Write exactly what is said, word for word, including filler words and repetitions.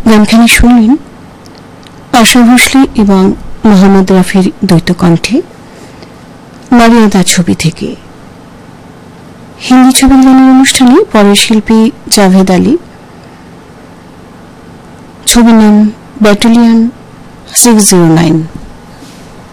গানখানি শুনলেন আশা ভোসলে এবং মোহাম্মদ রাফির দ্বৈত কণ্ঠে মারিয়াদা ছবি থেকে। হিন্দি ছবির গানের অনুষ্ঠানে পরের শিল্পী জাভেদ আলী, ছবির নাম ব্যাটালিয়ন সিক্স জিরো নাইন।